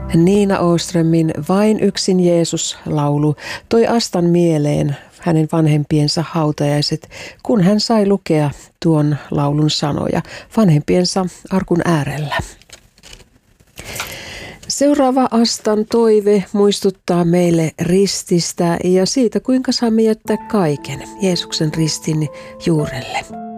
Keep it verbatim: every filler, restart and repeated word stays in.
Niina Åströmin Vain yksin Jeesus-laulu toi Astan mieleen hänen vanhempiensa hautajaiset, kun hän sai lukea tuon laulun sanoja vanhempiensa arkun äärellä. Seuraava Astan toive muistuttaa meille rististä ja siitä, kuinka saamme jättää kaiken Jeesuksen ristin juurelle.